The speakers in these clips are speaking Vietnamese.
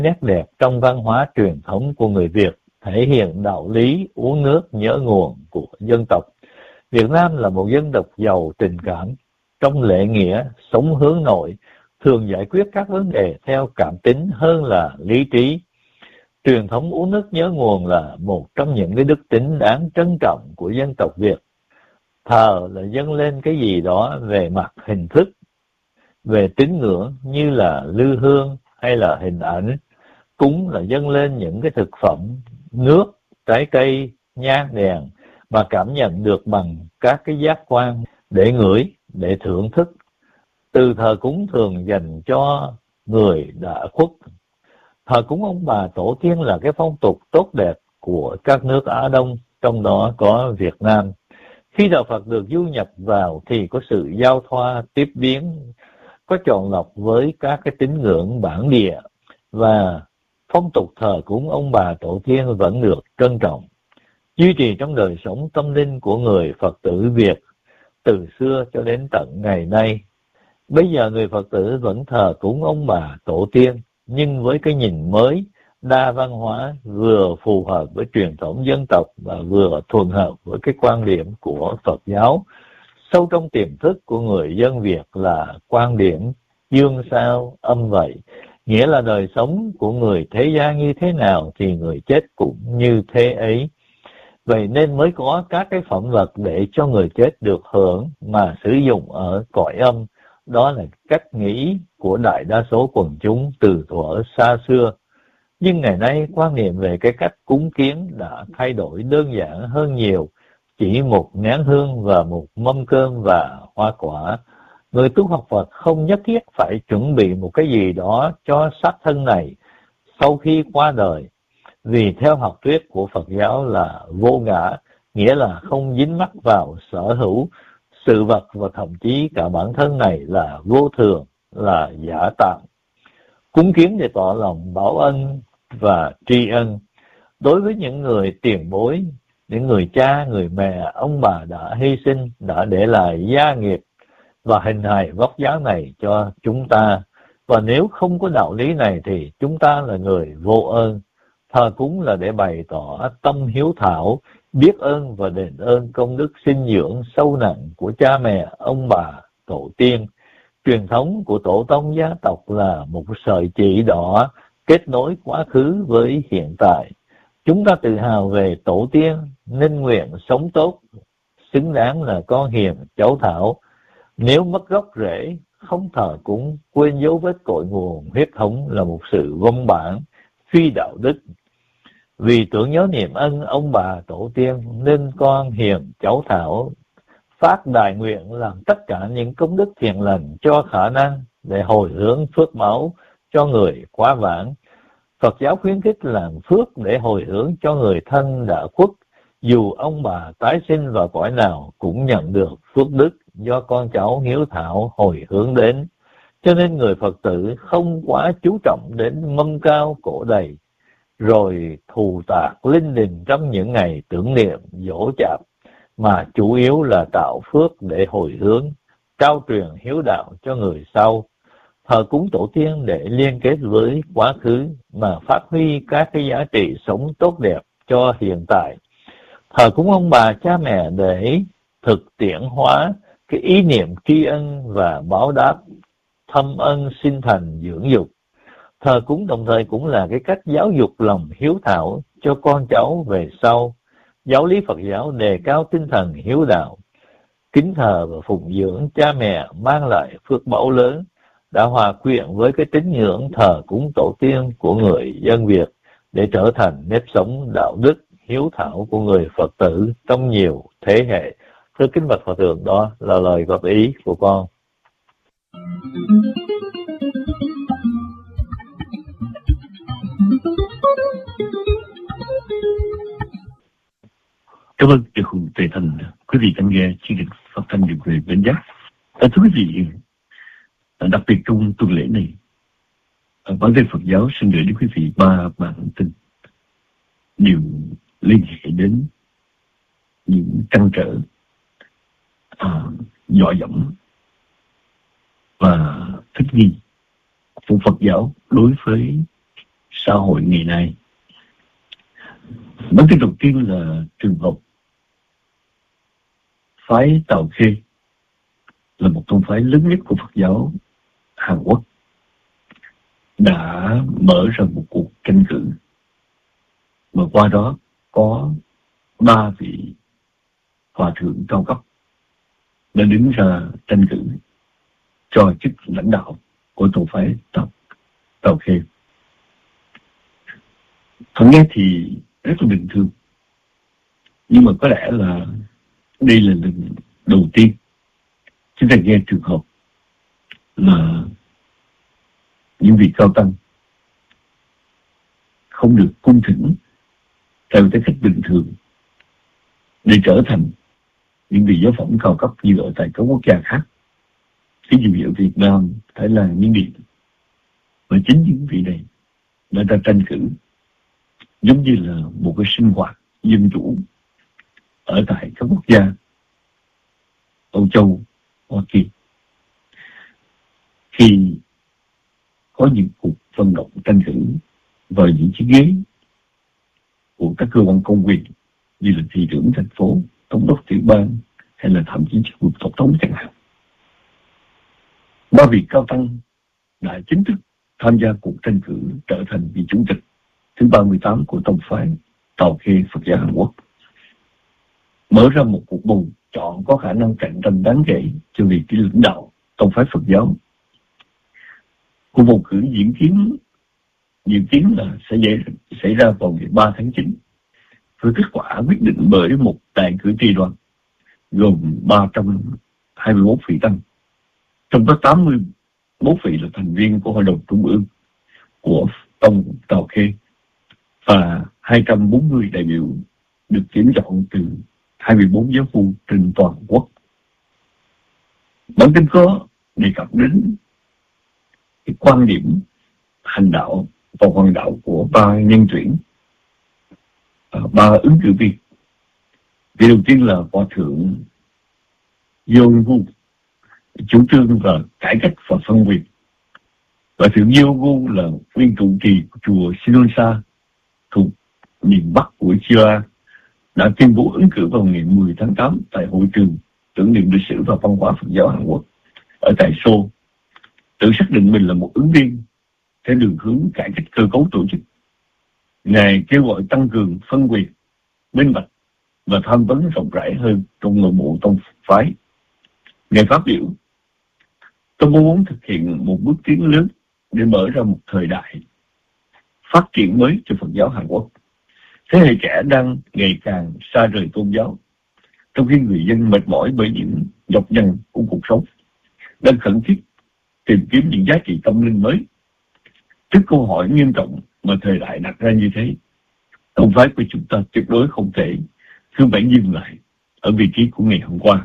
nét đẹp trong văn hóa truyền thống của người Việt, thể hiện đạo lý uống nước nhớ nguồn của dân tộc. Việt Nam là một dân tộc giàu tình cảm, trong lễ nghĩa, sống hướng nội, thường giải quyết các vấn đề theo cảm tính hơn là lý trí. Truyền thống uống nước nhớ nguồn là một trong những cái đức tính đáng trân trọng của dân tộc Việt. Thờ là dâng lên cái gì đó về mặt hình thức, về tín ngưỡng như là lư hương hay là hình ảnh. Cúng là dâng lên những cái thực phẩm, nước, trái cây, nhang đèn mà cảm nhận được bằng các cái giác quan để ngửi, để thưởng thức. Từ thờ cúng thường dành cho người đã khuất. Thờ cúng ông bà tổ tiên là cái phong tục tốt đẹp của các nước Á Đông, trong đó có Việt Nam. Khi đạo Phật được du nhập vào thì có sự giao thoa tiếp biến, có chọn lọc với các cái tín ngưỡng bản địa, và phong tục thờ cúng ông bà tổ tiên vẫn được trân trọng, duy trì trong đời sống tâm linh của người Phật tử Việt từ xưa cho đến tận ngày nay. Bây giờ người Phật tử vẫn thờ cúng ông bà tổ tiên, nhưng với cái nhìn mới, đa văn hóa, vừa phù hợp với truyền thống dân tộc và vừa thuận hợp với cái quan điểm của Phật giáo. Sâu trong tiềm thức của người dân Việt là quan điểm dương sao âm vậy, nghĩa là đời sống của người thế gian như thế nào thì người chết cũng như thế ấy. Vậy nên mới có các cái phẩm vật để cho người chết được hưởng mà sử dụng ở cõi âm. Đó là cách nghĩ của đại đa số quần chúng từ thuở xa xưa. Nhưng ngày nay quan niệm về cái cách cúng kiến đã thay đổi đơn giản hơn nhiều. Chỉ một nén hương và một mâm cơm và hoa quả. Người tu học Phật không nhất thiết phải chuẩn bị một cái gì đó cho xác thân này sau khi qua đời. Vì theo học thuyết của Phật giáo là vô ngã, nghĩa là không dính mắc vào sở hữu, sự vật và thậm chí cả bản thân này là vô thường, là giả tạm. Cúng kiến để tỏ lòng báo ân và tri ân đối với những người tiền bối, những người cha, người mẹ, ông bà đã hy sinh, đã để lại gia nghiệp và hình hài vóc dáng này cho chúng ta. Và nếu không có đạo lý này thì chúng ta là người vô ơn. Thờ cúng là để bày tỏ tâm hiếu thảo, biết ơn và đền ơn công đức sinh dưỡng sâu nặng của cha mẹ, ông bà, tổ tiên. Truyền thống của tổ tông gia tộc là một sợi chỉ đỏ kết nối quá khứ với hiện tại. Chúng ta tự hào về tổ tiên, nên nguyện sống tốt, xứng đáng là con hiền, cháu thảo. Nếu mất gốc rễ, không thờ cúng, quên dấu vết cội nguồn huyết thống là một sự vong bản, phi đạo đức. Vì tưởng nhớ niệm ân ông bà tổ tiên nên con hiền cháu thảo phát đại nguyện làm tất cả những công đức thiện lành cho khả năng để hồi hướng phước máu cho người quá vãng. Phật giáo khuyến khích làm phước để hồi hướng cho người thân đã khuất, dù ông bà tái sinh vào cõi nào cũng nhận được phước đức do con cháu hiếu thảo hồi hướng đến. Cho nên người Phật tử không quá chú trọng đến mâm cao cổ đầy, rồi thù tạc linh đình trong những ngày tưởng niệm giỗ chạp, mà chủ yếu là tạo phước để hồi hướng, trao truyền hiếu đạo cho người sau. Thờ cúng tổ tiên để liên kết với quá khứ mà phát huy các cái giá trị sống tốt đẹp cho hiện tại. Thờ cúng ông bà cha mẹ để thực tiễn hóa cái ý niệm tri ân và báo đáp thâm ân sinh thành dưỡng dục. Thờ cúng đồng thời cũng là cái cách giáo dục lòng hiếu thảo cho con cháu về sau. Giáo lý Phật giáo đề cao tinh thần hiếu đạo. Kính thờ và phụng dưỡng cha mẹ mang lại phước báu lớn, đã hòa quyện với cái tín ngưỡng thờ cúng tổ tiên của người dân Việt để trở thành nếp sống đạo đức hiếu thảo của người Phật tử trong nhiều thế hệ. Thưa kính bạch Hòa Thượng, đó là lời góp ý của con. Cảm ơn Sư Phụ Tề Thành. Quý vị đang nghe chương trình phát thanh được về Bến Giác. Thưa quý vị, đặc biệt trong tuần lễ này, Bản tin Phật giáo xin gửi đến quý vị 3 bản tin đều liên hệ đến những trăn trở, dọa dẫm và thích nghi của Phật giáo đối với xã hội ngày nay. Bản tin đầu tiên là trường hợp phái Tào Khê, là một tôn phái lớn nhất của Phật giáo Hàn Quốc, đã mở ra một cuộc tranh cử, mà qua đó có 3 vị hòa thượng cao cấp đã đứng ra tranh cử cho chức lãnh đạo của tôn phái Tào Khê. Thật nghe thì rất là bình thường, nhưng mà có lẽ là đây là lần đầu tiên chúng ta nghe trường hợp là những vị cao tăng không được cung thỉnh theo cái cách bình thường để trở thành những vị giáo phẩm cao cấp như ở tại các quốc gia khác, ví dụ như ở Việt Nam, Thái Lan, Miến Điện. Và chính những vị này đã ra tranh cử giống như là một cái sinh hoạt dân chủ ở tại các quốc gia Âu Châu, Hoa Kỳ. Khi có những cuộc vận động tranh cử vào những chiếc ghế của các cơ quan công quyền như là thị trưởng thành phố, thống đốc tiểu bang hay là thậm chí chức vụ tổng thống chẳng hạn, 3 vị cao tăng đã chính thức tham gia cuộc tranh cử trở thành vị chủ tịch thứ 38 của tông phái Tào Khê Phật giáo Hàn Quốc, mở ra một cuộc bầu chọn có khả năng cạnh tranh đáng kể cho vị trí lãnh đạo tông phái Phật giáo. Cuộc bầu cử dự kiến là sẽ xảy ra vào ngày 3 tháng 9, với kết quả quyết định bởi một đại cử tri đoàn gồm 321 vị tăng, trong đó 81 vị là thành viên của Hội đồng Trung ương của tông Tào Khê và 240 đại biểu được tuyển chọn từ 24 giáo khu trên toàn quốc. Bản tin có đề cập đến cái quan điểm hành đạo và hoàng đạo của 3 nhân tuyển, 3 ứng cử viên. Vị đầu tiên là Hòa thượng Yogu, chủ trương và cải cách và phân quyền. Hòa thượng Yogu là nguyên trụ trì của chùa Sinonsa thuộc miền Bắc của Chile, đã tuyên bố ứng cử vào ngày 10 tháng 8 tại hội trường tưởng niệm lịch sử và văn hóa Phật giáo Hàn Quốc ở tại Seoul, tự xác định mình là một ứng viên theo đường hướng cải cách cơ cấu tổ chức. Ngài kêu gọi tăng cường phân quyền, minh bạch và tham vấn rộng rãi hơn trong nội bộ tông phái. Ngài phát biểu: "Tôi muốn thực hiện một bước tiến lớn để mở ra một thời đại phát triển mới cho Phật giáo Hàn Quốc. Thế hệ trẻ đang ngày càng xa rời tôn giáo, trong khi người dân mệt mỏi bởi những nhọc nhằn của cuộc sống, đang khẩn thiết tìm kiếm những giá trị tâm linh mới. Trước câu hỏi nghiêm trọng mà thời đại đặt ra như thế, tông phái của chúng ta tuyệt đối không thể cứ phải dừng lại ở vị trí của ngày hôm qua."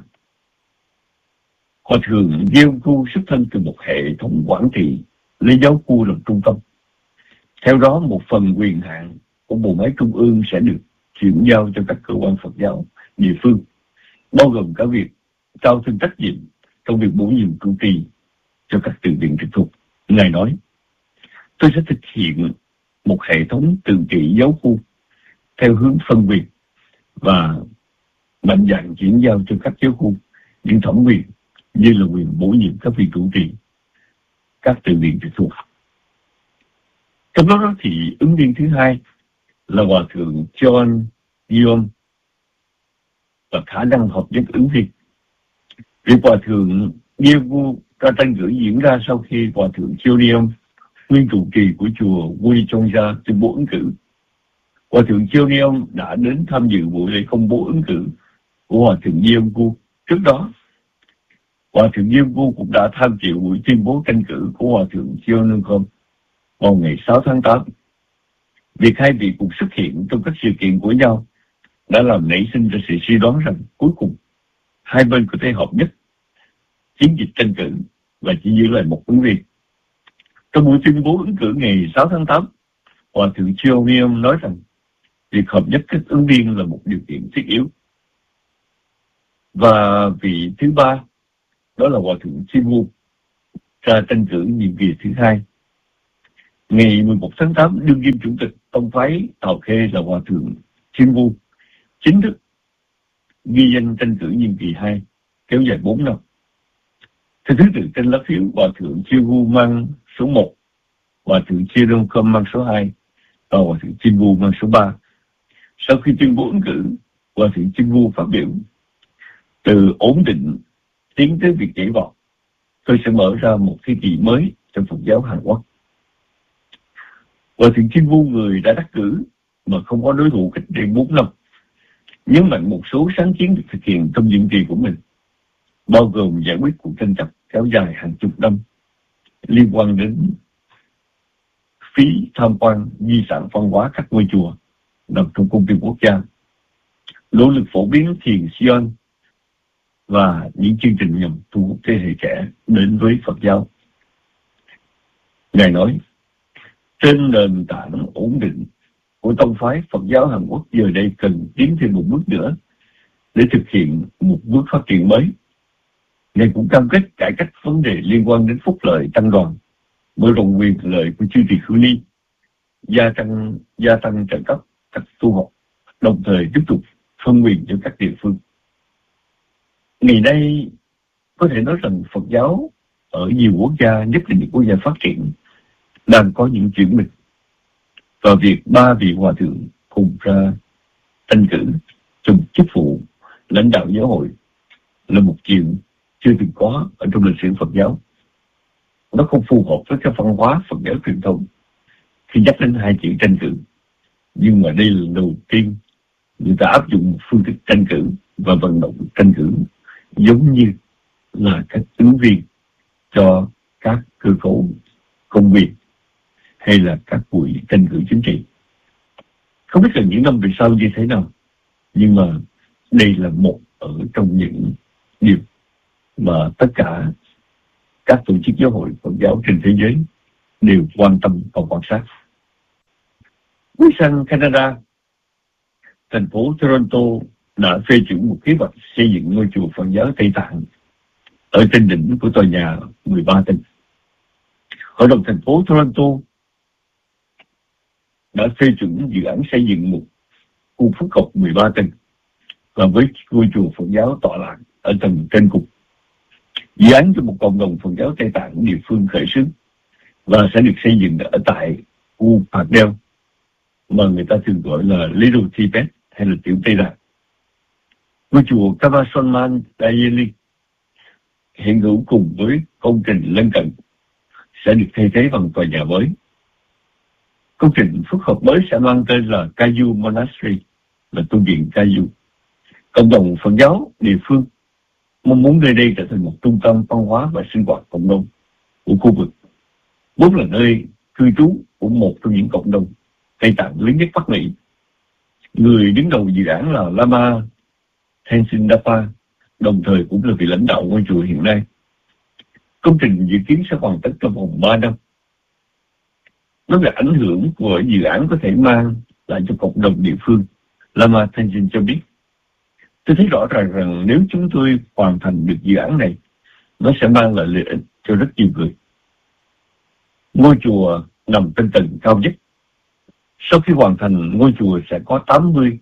Hòa thượng Gyeonggu xuất thân từ một hệ thống quản trị lấy giáo khu làm trung tâm. Theo đó, một phần quyền hạn của bộ máy trung ương sẽ được chuyển giao cho các cơ quan Phật giáo địa phương, bao gồm cả việc trao thêm trách nhiệm trong việc bổ nhiệm trụ trì cho các tự viện trực thuộc. Ngài nói: "Tôi sẽ thực hiện một hệ thống tự trị giáo khu theo hướng phân quyền và mạnh dạn chuyển giao cho các giáo khu những thẩm quyền như là quyền bổ nhiệm các vị trụ trì các tự viện trực thuộc." Trong đó thì ứng viên thứ hai là Hòa thượng John Dion và khả năng hợp nhất ứng viên. Việc Hòa thượng Gyeonggu ra tranh cử diễn ra sau khi Hòa thượng Cheonion, nguyên trụ trì của chùa Wuchongja, tuyên bố ứng cử. Hòa thượng Cheonion đã đến tham dự buổi lễ công bố ứng cử của Hòa thượng Gyeonggu. Trước đó, Hòa thượng Gyeonggu cũng đã tham dự buổi tuyên bố tranh cử của Hòa thượng Cheonion vào ngày 6 tháng 8. Việc hai vị cùng xuất hiện trong các sự kiện của nhau đã làm nảy sinh ra sự suy đoán rằng cuối cùng hai bên có thể hợp nhất chiến dịch tranh cử và chỉ giữ lại một ứng viên. Trong buổi tuyên bố ứng cử ngày 6 tháng 8, Hòa thượng Cheonion nói rằng việc hợp nhất các ứng viên là một điều kiện thiết yếu. Và vị thứ ba, đó là Hòa thượng Chimu, ra tranh cử nhiệm kỳ thứ hai. Ngày 11 tháng 8, đương kim chủ tịch tông phái Tào Khê là Hòa thượng Thiên Vu chính thức ghi danh tranh cử nhiệm kỳ 2 kéo dài 4 năm. Theo thứ tự trên lá phiếu, Hòa thượng Thiên Vu mang số 1, Hòa thượng Chia Đông Khâm mang số 2 và Hòa thượng Thiên Vu mang số 3. Sau khi tuyên bố ứng cử, Hòa thượng Thiên Vu phát biểu: từ ổn định tiến tới việc nhảy vọt, tôi sẽ mở ra một thế kỷ mới trong Phật giáo Hàn Quốc. Hòa thượng Thiên Vu, người đã đắc cử mà không có đối thủ cách đây 4 năm, nhấn mạnh một số sáng kiến được thực hiện trong nhiệm kỳ của mình, bao gồm giải quyết cuộc tranh chấp kéo dài hàng chục năm liên quan đến phí tham quan di sản văn hóa các ngôi chùa nằm trong công viên quốc gia, nỗ lực phổ biến thiền Sion và những chương trình nhằm thu hút thế hệ trẻ đến với Phật giáo. Ngài nói, trên nền tảng ổn định của tông phái Phật giáo Hàn Quốc giờ đây cần tiến thêm một bước nữa để thực hiện một bước phát triển mới. Ngài cũng cam kết cải cách vấn đề liên quan đến phúc lợi tăng đoàn, mở rộng quyền lợi của chư tỳ khưu ni, gia tăng trợ cấp các tu học, đồng thời tiếp tục phân quyền cho các địa phương. Ngày nay có thể nói rằng Phật giáo ở nhiều quốc gia, nhất là những quốc gia phát triển, đang có những chuyển mình, và việc 3 vị hòa thượng cùng ra tranh cử trong chức vụ lãnh đạo giáo hội là một chuyện chưa từng có ở trong lịch sử Phật giáo. Nó không phù hợp với cái văn hóa Phật giáo truyền thống khi nhắc đến hai chữ tranh cử. Nhưng mà đây là lần đầu tiên người ta áp dụng một phương thức tranh cử và vận động tranh cử giống như là các ứng viên cho các cơ cấu công việc hay là các buổi tranh cử chính trị. Không biết là những năm về sau như thế nào, nhưng mà đây là một ở trong những điều mà tất cả các tổ chức giáo hội Phật giáo trên thế giới đều quan tâm và quan sát. Bước sang Canada, thành phố Toronto đã phê chuẩn một kế hoạch xây dựng ngôi chùa Phật giáo Tây Tạng ở trên đỉnh của tòa nhà 13 tầng. Hội đồng thành phố Toronto đã phê chuẩn dự án xây dựng một khu phức hợp 13 tầng và với ngôi chùa Phật giáo tọa lạc ở tầng trên cùng. Dự án cho một cộng đồng Phật giáo Tây Tạng địa phương khởi xướng và sẽ được xây dựng ở tại khu Parkdale mà người ta thường gọi là Little Tibet hay là tiểu Tây Tạng. Ngôi chùa Kavasonman Dayeli hiện hữu cùng với công trình lân cận sẽ được thay thế bằng tòa nhà mới. Công trình phức hợp mới sẽ mang tên là Kayu Monastery, là tu viện Kayu. Cộng đồng Phật giáo địa phương mong muốn nơi đây trở thành một trung tâm văn hóa và sinh hoạt cộng đồng của khu vực, vốn là nơi cư trú của một trong những cộng đồng Tây Tạng lớn nhất Bắc Mỹ. Người đứng đầu dự án là Lama Tenzin Dapa, đồng thời cũng là vị lãnh đạo ngôi chùa hiện nay. Công trình dự kiến sẽ hoàn tất trong vòng 3 năm. Nói về ảnh hưởng của dự án có thể mang lại cho cộng đồng địa phương, Lama Tenzin cho biết, tôi thấy rõ ràng rằng nếu chúng tôi hoàn thành được dự án này, nó sẽ mang lại lợi ích cho rất nhiều người. Ngôi chùa nằm trên tầng cao nhất. Sau khi hoàn thành, ngôi chùa sẽ có 80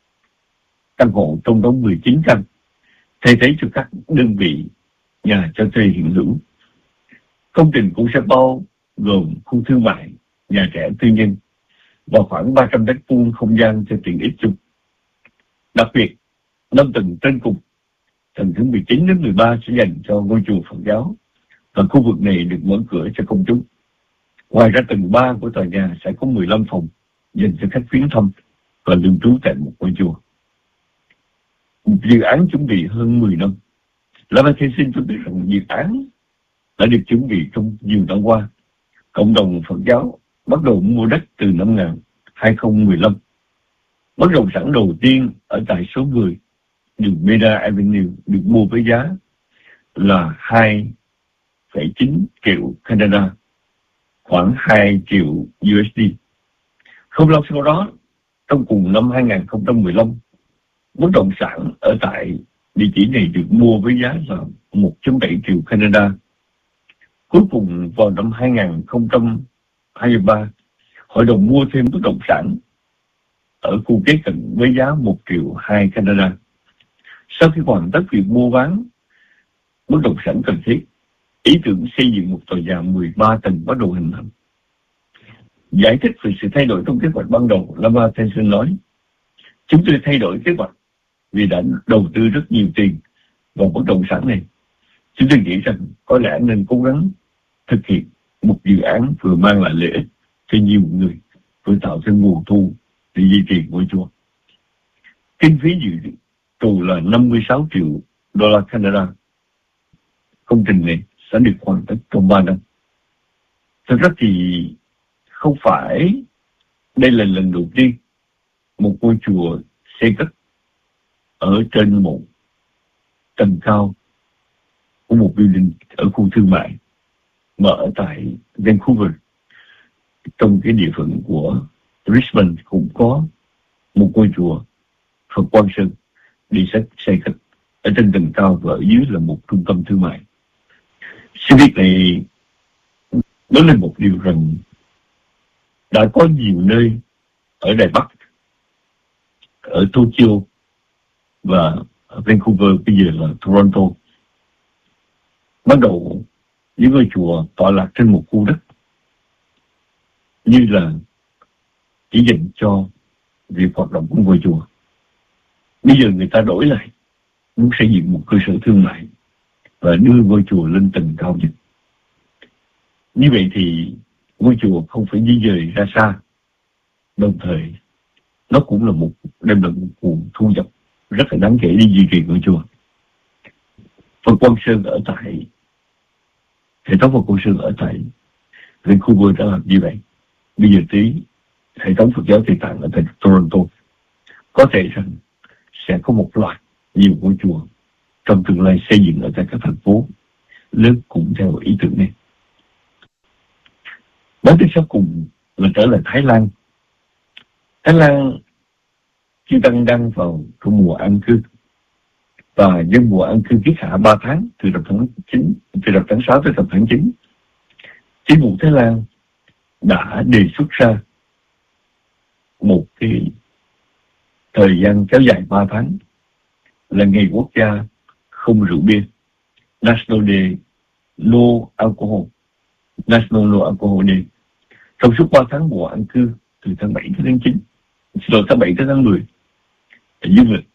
căn hộ, trong đó 19 căn, thay thế cho các đơn vị nhà cho thuê hiện hữu. Công trình cũng sẽ bao gồm khu thương mại, nhà trẻ tư nhân và khoảng 300 mét vuông không gian cho tiện ích chung. Đặc biệt, 5 tầng trên cùng, tầng thứ 19 đến 13 sẽ dành cho ngôi chùa Phật giáo và khu vực này được mở cửa cho công chúng. Ngoài ra, tầng 3 của tòa nhà sẽ có 15 phòng dành cho khách viếng thăm và lưu trú tại một ngôi chùa. Một dự án chuẩn bị hơn 10 năm. Lama Tenzin cho biết rằng dự án đã được chuẩn bị trong nhiều năm qua. Cộng đồng Phật giáo bắt đầu mua đất từ năm 2015. Bất động sản đầu tiên ở tại số 10 đường Meda Avenue được mua với giá là 2,9 triệu Canada, khoảng 2 triệu USD. Không lâu sau đó, trong cùng năm 2015, bất động sản ở tại địa chỉ này được mua với giá là 1,7 triệu Canada. Cuối cùng vào năm 2020, 2023, hội đồng mua thêm bất động sản ở khu kế cận với giá 1,2 triệu Canada. Sau khi hoàn tất việc mua bán bất động sản cần thiết, ý tưởng xây dựng một tòa nhà 13 tầng bắt đầu hình thành. Giải thích về sự thay đổi trong kế hoạch ban đầu, Lama Tenzin nói: chúng tôi thay đổi kế hoạch vì đã đầu tư rất nhiều tiền vào bất động sản này. Chúng tôi nghĩ rằng có lẽ nên cố gắng thực hiện một dự án vừa mang lại lợi ích cho nhiều người, vừa tạo thêm nguồn thu để duy trì ngôi chùa. Kinh phí dự trù là 56 triệu đô la Canada. Công trình này sẽ được hoàn tất trong 3 năm. Thật ra thì không phải đây là lần đầu tiên một ngôi chùa xây cất ở trên một tầng cao của một building ở khu thương mại, mà ở tại Vancouver, trong cái địa phận của Richmond, cũng có một ngôi chùa Phật Quang Sơn đi xây cất ở trên tầng cao và ở dưới là một trung tâm thương mại. Sự việc này nói lên một điều rằng đã có nhiều nơi ở Đài Bắc, ở Tokyo và ở Vancouver, bây giờ là Toronto, bắt đầu những ngôi chùa tọa lạc trên một khu đất như là chỉ dành cho việc hoạt động của ngôi chùa. Bây giờ người ta đổi lại, muốn xây dựng một cơ sở thương mại và đưa ngôi chùa lên tầng cao nhất. Như vậy thì ngôi chùa không phải di dời ra xa, đồng thời nó cũng là đem lại một nguồn thu nhập rất là đáng kể để duy trì ngôi chùa. Phật Quang Sơn ở tại hệ thống Phật Quang Sơn ở tại Vancouver đã làm như vậy. Bây giờ tí hệ thống Phật giáo Tây Tạng ở tại Toronto có thể rằng sẽ có một loạt nhiều ngôi chùa trong tương lai xây dựng ở tại các thành phố lớn cũng theo ý tưởng này. Đến tiếp sau cùng là trở lại Thái Lan. Thái Lan chư tăng đang vào trong mùa an cư, và dân mùa an cư kiết hạ 3 tháng, từ đầu tháng 6 tới đầu tháng 9. Chính phủ Thái Lan đã đề xuất ra một cái thời gian kéo dài 3 tháng là ngày quốc gia không rượu bia, National Day No Alcohol, National No Alcohol Day. Trong suốt 3 tháng mùa an cư, từ tháng 7 tới tháng 9, rồi tháng 7 tới tháng 10 dương lịch.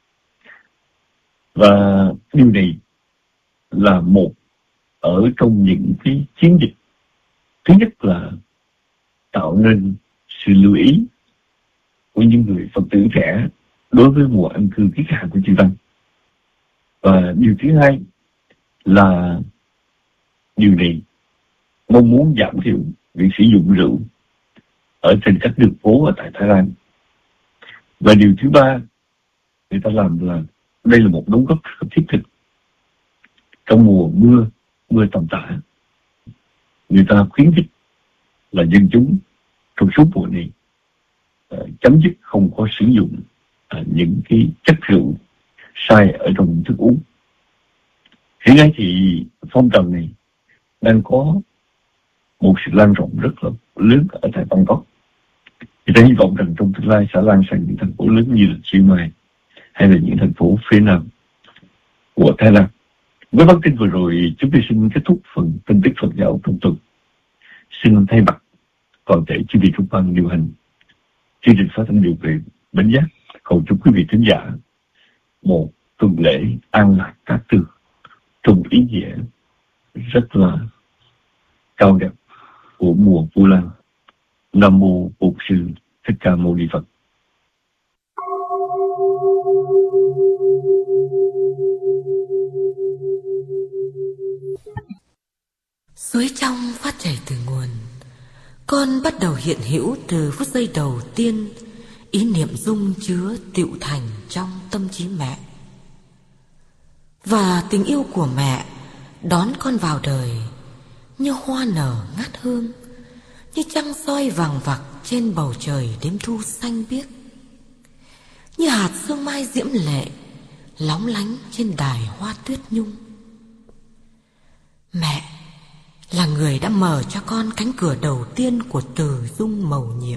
Và điều này là một ở trong những cái chiến dịch. Thứ nhất là tạo nên sự lưu ý của những người Phật tử trẻ đối với mùa an cư kiết hạ của chư tăng. Và điều thứ hai là điều này mong muốn giảm thiểu việc sử dụng rượu ở trên các đường phố ở tại Thái Lan. Và điều thứ ba người ta làm là đây là một đóng góp rất thiết thực. Trong mùa mưa tầm tã, người ta khuyến khích là dân chúng trong suốt mùa này chấm dứt không có sử dụng những cái chất rượu sai ở trong thức uống. Hiện nay thì phong trào này đang có một sự lan rộng rất là lớn ở tại Bangkok. Người ta hy vọng rằng trong tương lai sẽ lan sang những thành phố lớn như là Chiang Mai hay là những thành phố phía nam của Thái Lan. Với bản tin vừa rồi, chúng tôi xin kết thúc phần phân tích Phật giáo trong tuần. Xin thay mặt toàn thể chư vị trung ban điều hành chương trình phát thanh điều về Bến Giác, cầu chúc quý vị thính giả một tuần lễ an lạc cát tường trong ý nghĩa rất là cao đẹp của mùa Vu Lan. Nam mô Bổn Sư Thích Ca Mâu Ni Phật. Suối trong phát chảy từ nguồn, con bắt đầu hiện hữu từ phút giây đầu tiên. Ý niệm dung chứa tựu thành trong tâm trí mẹ, và tình yêu của mẹ đón con vào đời như hoa nở ngát hương, như trăng soi vàng vặc trên bầu trời đêm thu xanh biếc, như hạt sương mai diễm lệ lóng lánh trên đài hoa tuyết nhung. Mẹ là người đã mở cho con cánh cửa đầu tiên của từ dung mầu nhiệm.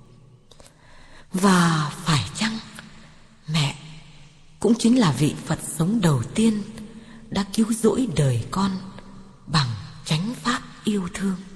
Và phải chăng mẹ cũng chính là vị Phật sống đầu tiên đã cứu rỗi đời con bằng chánh pháp yêu thương?